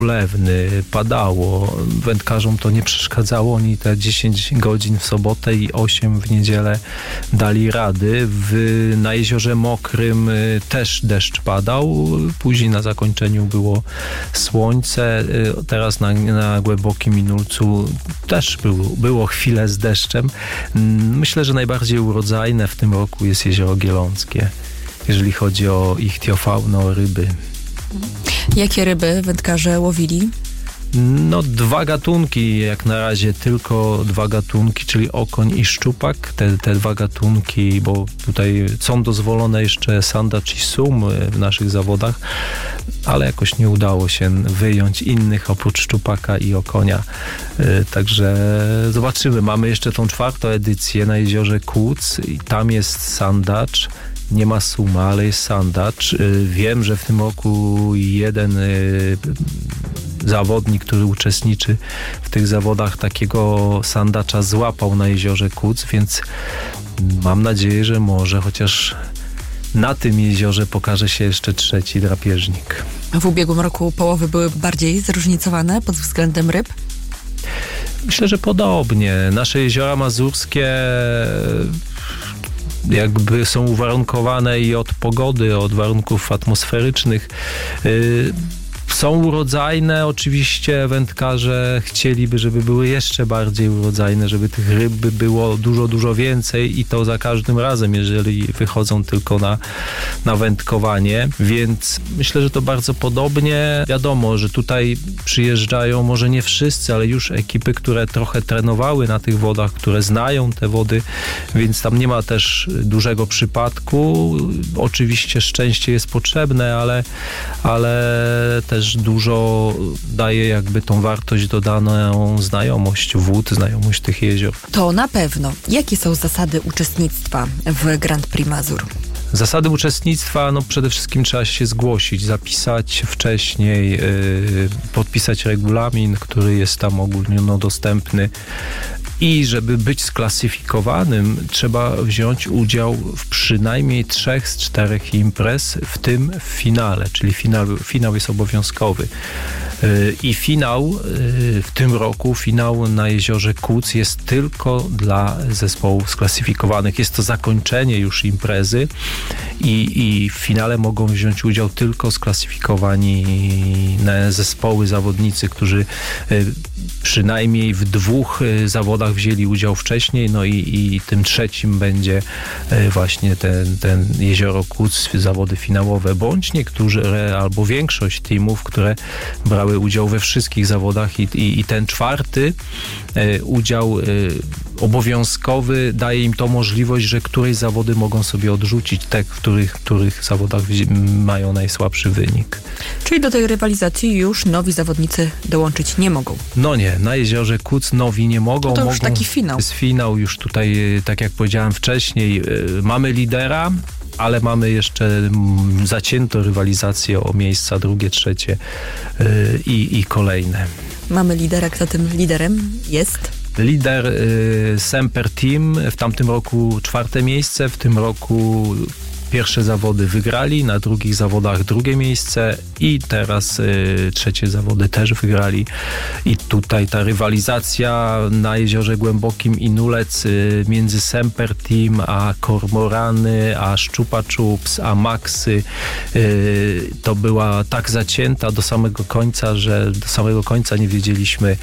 ulewny, padało. Wędkarzom to nie przeszkadzało. Oni te 10 godzin w sobotę i 8 w niedzielę dali rady. Na Jeziorze Mokrym też deszcz padał. Później na zakończeniu było słońce. Teraz na Głębokim Inulcu też było chwilę z deszczem. Myślę, że najbardziej urodzajne w tym roku jest Jezioro Gieląckie, jeżeli chodzi o ichtiofaunę, o ryby. Jakie ryby wędkarze łowili? No 2 gatunki, jak na razie tylko 2 gatunki, czyli okoń i szczupak. Te 2 gatunki, bo tutaj są dozwolone jeszcze sandacz i sum w naszych zawodach, ale jakoś nie udało się wyjąć innych oprócz szczupaka i okonia. Także zobaczymy. Mamy jeszcze tą 4. edycję na Jeziorze Kłuc i tam jest sandacz. Nie ma suma, ale jest sandacz. Wiem, że w tym roku jeden zawodnik, który uczestniczy w tych zawodach, takiego sandacza złapał na Jeziorze Kłuc, więc mam nadzieję, że może chociaż na tym jeziorze pokaże się jeszcze 3. drapieżnik. W ubiegłym roku połowy były bardziej zróżnicowane pod względem ryb? Myślę, że podobnie. Nasze jeziora mazurskie jakby są uwarunkowane i od pogody, od warunków atmosferycznych. Są urodzajne, oczywiście wędkarze chcieliby, żeby były jeszcze bardziej urodzajne, żeby tych ryb było dużo, dużo więcej i to za każdym razem, jeżeli wychodzą tylko na wędkowanie, więc myślę, że to bardzo podobnie. Wiadomo, że tutaj przyjeżdżają może nie wszyscy, ale już ekipy, które trochę trenowały na tych wodach, które znają te wody, więc tam nie ma też dużego przypadku. Oczywiście szczęście jest potrzebne, ale też dużo daje jakby tą wartość dodaną znajomość wód, znajomość tych jezior. To na pewno. Jakie są zasady uczestnictwa w Grand Prix Mazur? Zasady uczestnictwa, no przede wszystkim trzeba się zgłosić, zapisać wcześniej, podpisać regulamin, który jest tam ogólnodostępny. I żeby być sklasyfikowanym, trzeba wziąć udział w przynajmniej 3 z 4 imprez, w tym w finale, czyli finał jest obowiązkowy. I finał w tym roku, finał na Jeziorze Kłuc jest tylko dla zespołów sklasyfikowanych. Jest to zakończenie już imprezy i w finale mogą wziąć udział tylko sklasyfikowani zespoły, zawodnicy, którzy przynajmniej w 2 zawodach wzięli udział wcześniej, no i tym 3 będzie właśnie ten Jezioro Kłuc, zawody finałowe, bądź niektóre albo większość teamów, które brały udział we wszystkich zawodach i ten 4. udział obowiązkowy daje im to możliwość, że któreś zawody mogą sobie odrzucić, te, w których zawodach mają najsłabszy wynik. Czyli do tej rywalizacji już nowi zawodnicy dołączyć nie mogą? No nie, na Jeziorze Kłuc nowi nie mogą. To już taki finał. Jest finał już tutaj, tak jak powiedziałem wcześniej, mamy lidera, ale mamy jeszcze zaciętą rywalizację o miejsca 2., 3 i kolejne. Mamy lidera, kto tym liderem jest? Lider Semper Team, w tamtym roku 4. miejsce, w tym roku pierwsze zawody wygrali, na drugich zawodach 2. miejsce i teraz 3. zawody też wygrali. I tutaj ta rywalizacja na Jeziorze Głębokim Inulec między Semper Team a Kormorany, a Szczupa Czups, a Maxy to była tak zacięta do samego końca, że do samego końca nie wiedzieliśmy,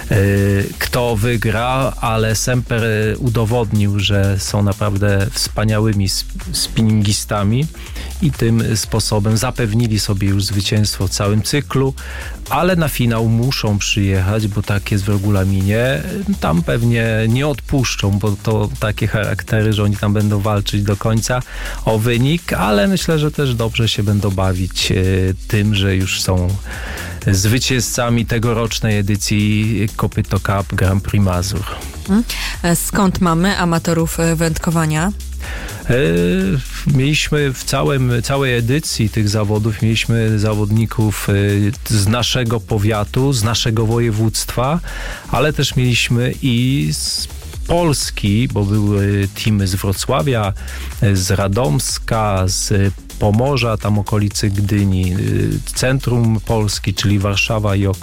kto wygra, ale Semper udowodnił, że są naprawdę wspaniałymi spinningistami i tym sposobem zapewnili sobie już zwycięstwo w całym cyklu, ale na finał muszą przyjechać, bo tak jest w regulaminie. Tam pewnie nie odpuszczą, bo to takie charaktery, że oni tam będą walczyć do końca o wynik, ale myślę, że też dobrze się będą bawić tym, że już są zwycięzcami tegorocznej edycji Kopyto Cup Grand Prix Mazur. Skąd mamy amatorów wędkowania? Mieliśmy w całej edycji tych zawodów, mieliśmy zawodników z naszego powiatu, z naszego województwa, ale też mieliśmy i z Polski, bo były teamy z Wrocławia, z Radomska, z Pomorza, tam okolicy Gdyni, centrum Polski, czyli Warszawa i